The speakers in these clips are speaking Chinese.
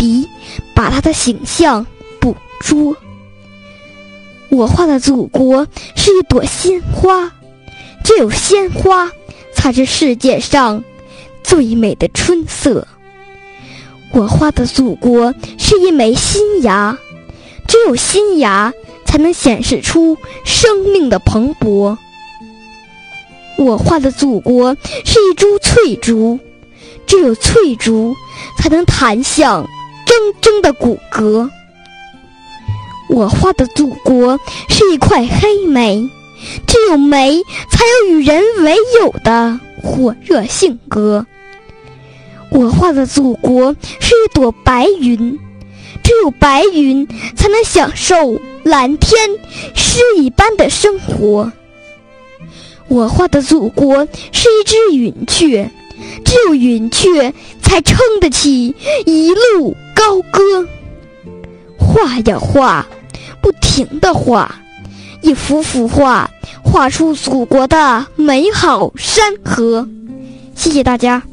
笔把他的形象捕捉。我画的祖国是一朵鲜花，只有鲜花才是世界上最美的春色。我画的祖国是一枚新芽，只有新芽才能显示出生命的蓬勃。我画的祖国是一株翠竹，只有翠竹才能弹响铮铮的骨骼。我画的祖国是一块黑莓，只有莓才有与人为友的火热性格。我画的祖国是一朵白云，只有白云才能享受蓝天诗一般的生活。我画的祖国是一只云雀，只有云雀才撑得起一路高歌。画呀画，不停地画，一幅幅画，画出祖国的美好山河。谢谢大家。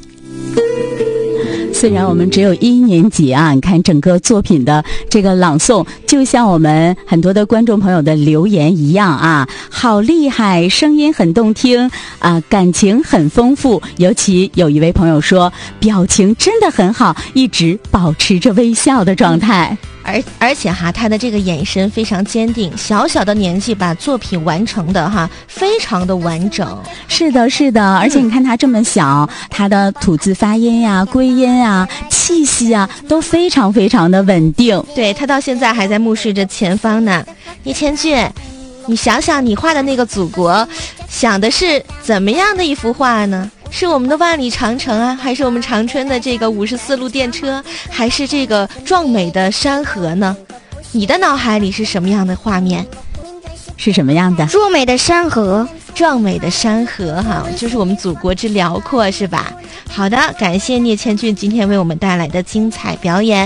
虽然我们只有1年级啊，你看整个作品的这个朗诵，就像我们很多的观众朋友的留言一样啊，好厉害，声音很动听啊，感情很丰富。尤其有一位朋友说，表情真的很好，一直保持着微笑的状态。 而且哈，他的这个眼神非常坚定，小小的年纪把作品完成的哈，非常的完整。 是的，是的，而且你看他这么小，他的吐字发音呀、归音啊、气息啊，都非常非常的稳定。 对，他到现在还在目视着前方呢。叶千俊，你想想你画的那个祖国，想的是怎么样的一幅画呢？是我们的万里长城啊，还是我们长春的这个54路电车，还是这个壮美的山河呢？你的脑海里是什么样的画面？ 是什么样的？ 壮美的山河， 壮美的山河哈，就是我们祖国之辽阔，是吧？好的，感谢聂千俊今天为我们带来的精彩表演。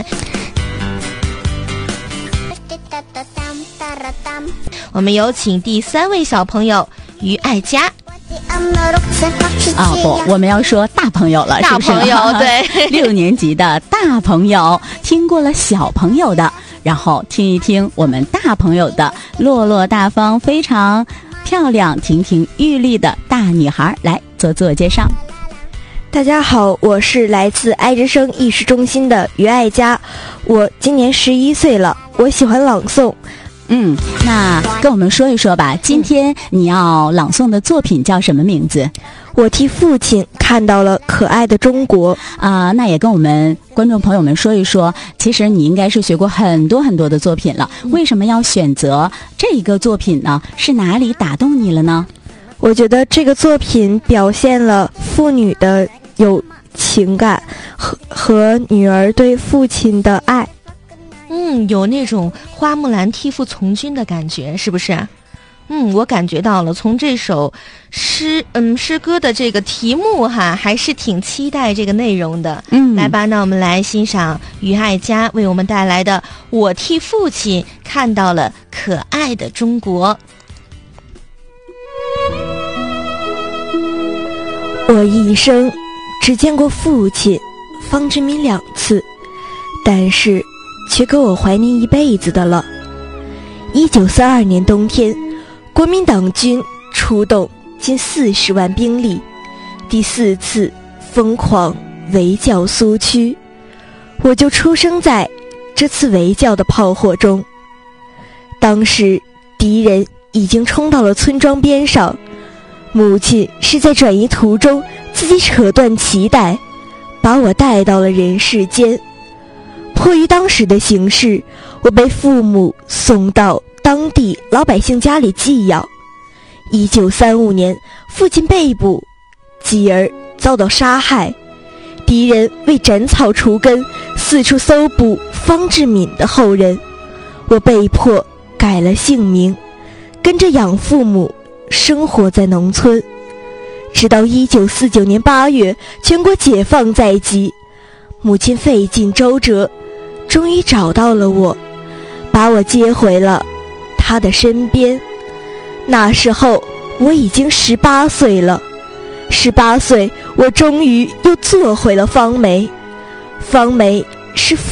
我们有请第3位小朋友于爱佳。 啊不，我们要说大朋友了， 大朋友，对 ，6年级的大朋友听过了小朋友的，然后听一听我们大朋友的落落大方、非常漂亮、亭亭玉立的大女孩，来做自我介绍。 大家好，我是来自爱之声艺术中心的于爱佳，我今年11岁了，我喜欢朗诵。 那跟我们说一说吧，今天你要朗诵的作品叫什么名字？ 我替父亲看到了可爱的中国啊，那也跟我们观众朋友们说一说，其实你应该是学过很多很多的作品了，为什么要选择这一个作品呢？是哪里打动你了呢？ 我觉得这个作品表现了父女的有情感和女儿对父亲的爱。 有那种花木兰替父从军的感觉，是不是？我感觉到了，从这首诗歌的这个题目哈，还是挺期待这个内容的。来吧，那我们来欣赏于爱佳为我们带来的《我替父亲看到了可爱的中国》。 我一生只见过父亲方志敏2次，但是却够我怀念一辈子的了。1942年冬天，国民党军出动近40万兵力，第4次疯狂围剿苏区，我就出生在这次围剿的炮火中。当时敌人已经冲到了村庄边上，母亲是在转移途中自己扯断脐带，把我带到了人世间。迫于当时的形势，我被父母送到当地老百姓家里寄养。1935年，父亲被捕，继而遭到杀害。敌人为斩草除根，四处搜捕方志敏的后人。我被迫改了姓名，跟着养父母生活在农村。直到1949年8月，全国解放在即，母亲费尽周折，终于找到了我，把我接回了她的身边。那时候我已经18岁了，18岁我终于又做回了方梅。方梅是